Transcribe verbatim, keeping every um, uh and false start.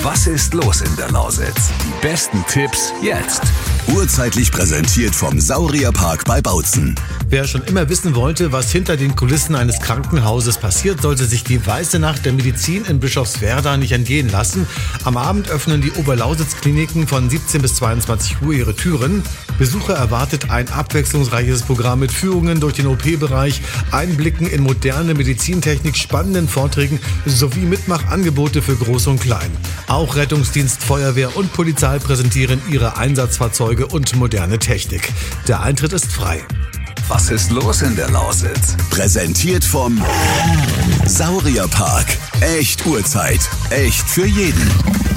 Was ist los in der Lausitz? Die besten Tipps jetzt. Urzeitlich präsentiert vom Saurierpark bei Bautzen. Wer schon immer wissen wollte, was hinter den Kulissen eines Krankenhauses passiert, sollte sich die weiße Nacht der Medizin in Bischofswerda nicht entgehen lassen. Am Abend öffnen die Oberlausitz-Kliniken von siebzehn bis zweiundzwanzig Uhr ihre Türen. Besucher erwartet ein abwechslungsreiches Programm mit Führungen durch den O P-Bereich, Einblicken in moderne Medizintechnik, spannenden Vorträgen sowie Mitmachangebote für Groß und Klein. Auch Rettungsdienst, Feuerwehr und Polizei präsentieren ihre Einsatzfahrzeuge und moderne Technik. Der Eintritt ist frei. Was ist los in der Lausitz? Präsentiert vom Saurierpark. Echt Urzeit. Echt für jeden.